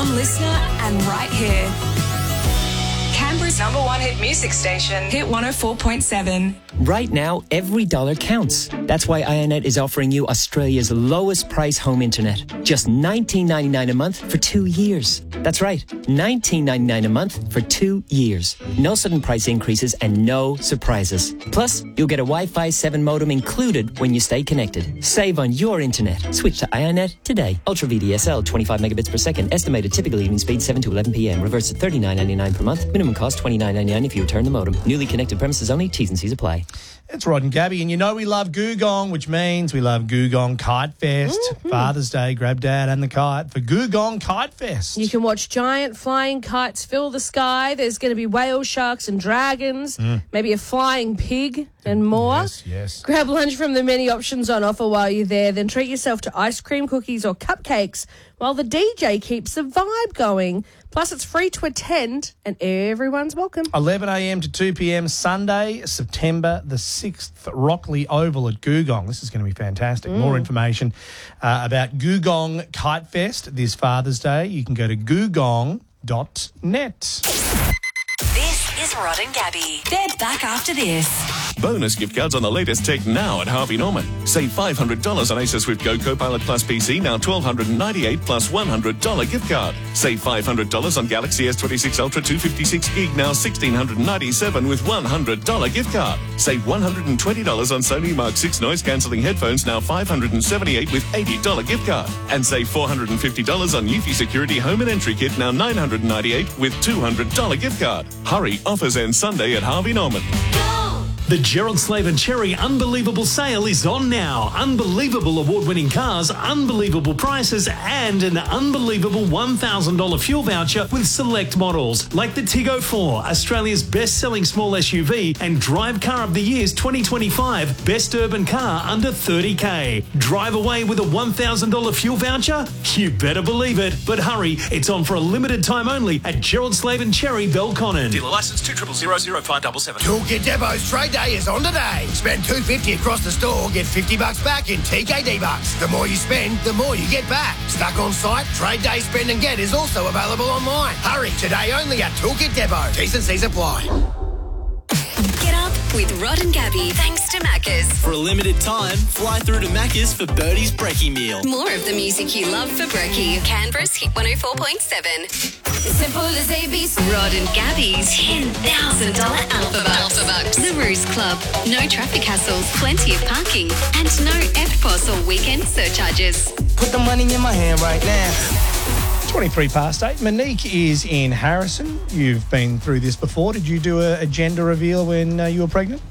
listener and right here. Canberra's #1 hit music station, Hit 104.7. Right now, every dollar counts. That's why IONET is offering you Australia's lowest price home internet. Just $19.99 a month for 2 years. That's right, $19.99 a month for 2 years. No sudden price increases and no surprises. Plus, you'll get a Wi-Fi 7 modem included when you stay connected. Save on your internet. Switch to IONET today. Ultra VDSL, 25 megabits per second. Estimated typical evening speed 7 to 11 p.m. Reverse at $39.99 per month. Minimum cost $29.99 if you return the modem. Newly connected premises only. T's and C's apply. It's Rod and Gabby, and you know we love Googong, which means we love Googong Kite Fest. Father's Day, grab Dad and the kite for Googong Kite Fest. You can watch giant flying kites fill the sky. There's going to be whale sharks and dragons, maybe a flying pig and more. Yes. Grab lunch from the many options on offer while you're there. Then treat yourself to ice cream, cookies or cupcakes while the DJ keeps the vibe going. Plus, it's free to attend and everyone's welcome. 11 a.m. to 2 p.m. Sunday, September the 6th, Rockley Oval at Googong. This is going to be fantastic. More information about Googong Kite Fest this Father's Day. You can go to googong.net. This is Rod and Gabby. They're back after this. Bonus gift cards on the latest tech now at Harvey Norman. Save $500 on Acer Swift Go Copilot Plus PC, now $1,298 plus $100 gift card. Save $500 on Galaxy S26 Ultra 256 gig, now $1,697 with $100 gift card. Save $120 on Sony Mark 6 noise cancelling headphones, now $578 with $80 gift card. And save $450 on Eufy Security Home and Entry Kit, now $998 with $200 gift card. Hurry, offers end Sunday at Harvey Norman. The Gerald Slaven Cherry Unbelievable Sale is on now. Unbelievable award-winning cars, unbelievable prices, and an unbelievable $1,000 fuel voucher with select models like the Tiggo 4, Australia's best-selling small SUV, and Drive Car of the Year's 2025 Best Urban Car under $30K. Drive away with a $1,000 fuel voucher? You better believe it. But hurry, it's on for a limited time only at Gerald Slaven Cherry, Belconnen. Dealer licence 2000577. Toolkit Depot's trade day is on today. Spend $250 across the store, get $50 back in TKD bucks. The more you spend, the more you get back. Stuck on site? Trade day spend and get is also available online. Hurry, today only at Toolkit Depot. T's and C's apply. Get up with Rod and Gabby, thanks to Macca's. For a limited time, fly through to Macca's for Birdie's Brekkie meal. More of the music you love for Brekkie. Canberra's Hit 104.7. Simple as ABC. Rod and Gabby's $10,000 Alpha Bucks. The Ruse Club. No traffic hassles, plenty of parking, and no EFTPOS or weekend surcharges. Put the money in my hand right now. 23 past 8. Monique is in Harrison. You've been through this before. Did you do a gender reveal when you were pregnant?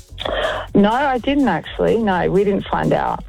No, I didn't actually. No, we didn't find out.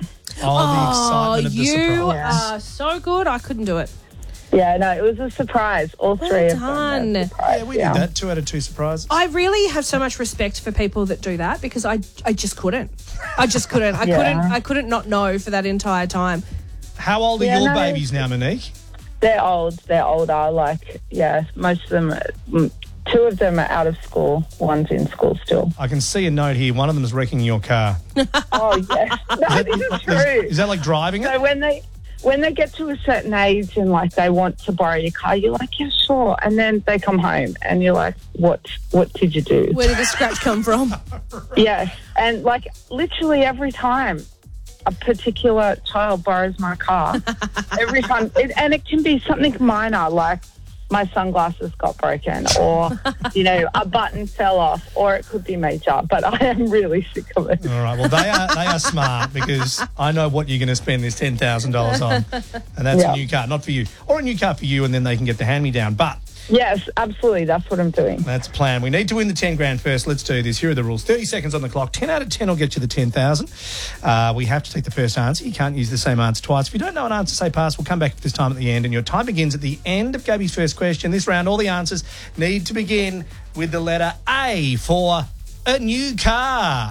Oh, the excitement of the surprise. You are so good. I couldn't do it. Yeah, no, it was a surprise. All three of them. Yeah, we did that. 2 out of 2 surprises. I really have so much respect for people that do that because I just couldn't. I couldn't not know for that entire time. How old are your babies now, Monique? They're old. They're older. Most of them, 2 of them are out of school. One's in school still. I can see a note here. One of them is wrecking your car. Oh, yes. No, this is true. Is that like driving it? So when they get to a certain age and they want to borrow your car, you're like, yeah, sure. And then they come home and you're like, what did you do? Where did the scratch come from? Yes. And literally every time a particular child borrows my car, every time, and it can be something minor like my sunglasses got broken or, a button fell off, or it could be major, but I am really sick of it. All right, well, they are smart because I know what you're going to spend this $10,000 on, and that's a new car, not for you. Or a new car for you, and then they can get the hand-me-down, but... Yes, absolutely. That's what I'm doing. That's the plan. We need to win the 10 grand first. Let's do this. Here are the rules. 30 seconds on the clock. 10 out of 10 will get you the 10,000. We have to take the first answer. You can't use the same answer twice. If you don't know an answer, say pass. We'll come back this time at the end. And your time begins at the end of Gabby's first question. This round, all the answers need to begin with the letter A for a new car.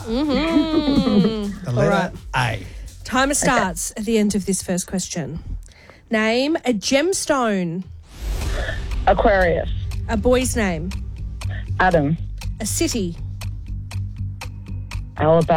The letter A. Timer starts at the end of this first question. Name a gemstone. Aquarius. A boy's name. Adam. A city. Alabama.